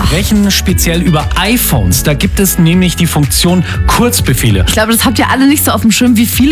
sprechen speziell über iPhones. Da gibt es nämlich die Funktion Kurzbefehle. Ich glaube, das habt ihr alle nicht so auf dem Schirm, wie viele